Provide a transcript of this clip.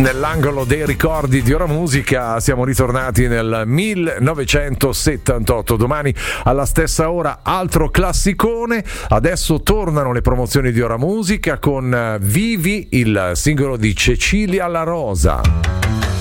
Nell'angolo dei ricordi di Ora Musica siamo ritornati nel 1978. Domani alla stessa ora altro classicone. Adesso tornano le promozioni di Ora Musica con Vivi, il singolo di Cecilia La Rosa.